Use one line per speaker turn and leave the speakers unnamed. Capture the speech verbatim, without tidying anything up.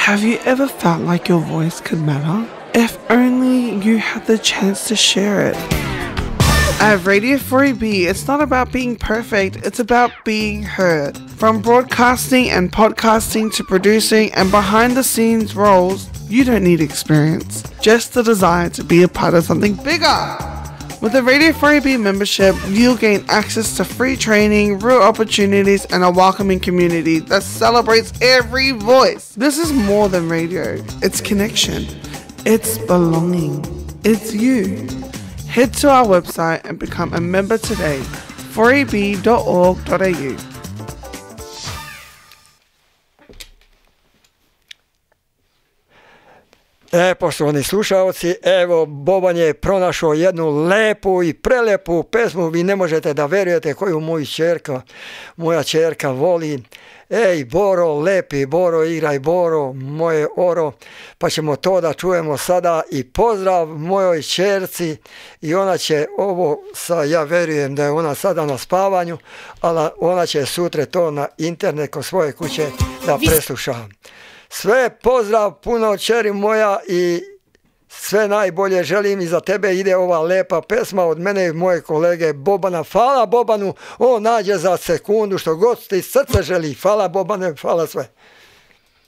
Have you ever felt like your voice could matter? If only you had the chance to share it. At Radio four A B, it's not about being perfect, it's about being heard. From broadcasting and podcasting to producing and behind the scenes roles, you don't need experience, just the desire to be a part of something bigger. With a Radio four A B membership, you'll gain access to free training, real opportunities, and a welcoming community that celebrates every voice. This is more than radio, it's connection, it's belonging, it's you. Head to our website and become a member today, four a b dot org dot a u.
E, poštovani slušalci, evo Boban je pronašao jednu lepu i prelepu pesmu, vi ne možete da verujete koju moju čerka, moja čerka voli. Ej Boro, lepi Boro, igraj Boro, moje oro, pa ćemo to da čujemo sada i pozdrav mojoj čerci i ona će ovo, sa, ja verujem da je ona sada na spavanju, ali ona će sutra to na internet kod svoje kuće da presluša. Sve pozdrav puno čeri moja i sve najbolje želim i za tebe ide ova lepa pesma od mene i moje kolege Bobana. Hvala Bobanu, on nađe za sekundu što god ti srce želi. Hvala Bobane, hvala sve.